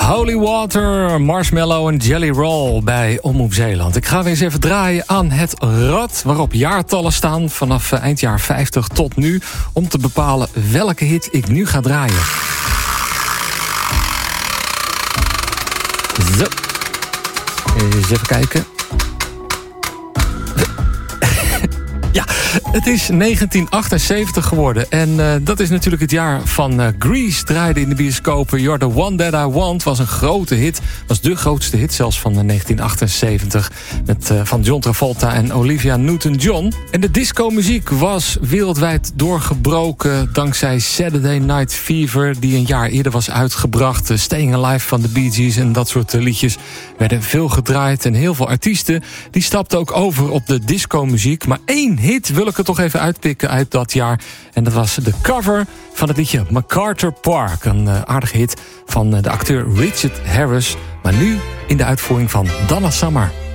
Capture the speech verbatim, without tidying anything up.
Holy Water, Marshmallow en Jelly Roll bij Omroep Zeeland. Ik ga weer eens even draaien aan het rad waarop jaartallen staan vanaf eind jaar vijftig tot nu, om te bepalen welke hit ik nu ga draaien. Zo. Eens even kijken. Ja, het is negentien achtenzeventig geworden. En uh, dat is natuurlijk het jaar van uh, Grease. Draaide in de bioscopen. You're the One That I Want was een grote hit. Was de grootste hit zelfs van uh, negentien achtenzeventig. Met, uh, van John Travolta en Olivia Newton-John. En de disco-muziek was wereldwijd doorgebroken dankzij Saturday Night Fever, die een jaar eerder was uitgebracht. Uh, Staying Alive van de Bee Gees en dat soort uh, liedjes werden veel gedraaid. En heel veel artiesten die stapten ook over op de disco-muziek. Maar één hit wil ik er toch even uitpikken uit dat jaar. En dat was de cover van het liedje MacArthur Park. Een uh, aardige hit van uh, de acteur Richard Harris. Maar nu in de uitvoering van Donna Summer.